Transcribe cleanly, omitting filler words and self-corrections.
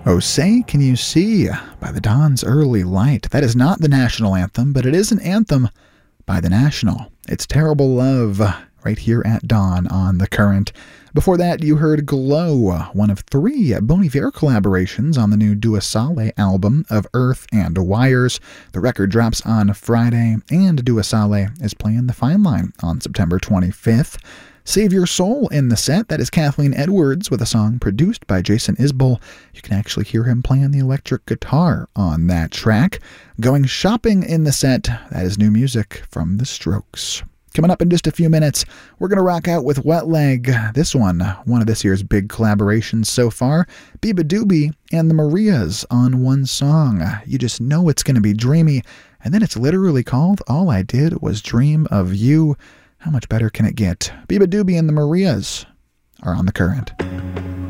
Oh, Say Can You See by the Dawn's Early Light. That is not the national anthem, but it is an anthem by the National. It's Terrible Love right here at Dawn on The Current. Before that, you heard Glow, one of 3 Bon Iver collaborations on the new Dua Saleh album of Earth and Wires. The record drops on Friday, and Dua Saleh is playing the Fine Line on September 25th. Save Your Soul in the set. That is Kathleen Edwards with a song produced by Jason Isbell. You can actually hear him playing the electric guitar on that track. Going Shopping in the set. That is new music from The Strokes. Coming up in just a few minutes, we're going to rock out with Wet Leg. This one of this year's big collaborations so far. Beabadoobee and the Marias on one song. You just know it's going to be dreamy. And then it's literally called All I Did Was Dream of You. How much better can it get? Beabadoobee and the Marias are on The Current.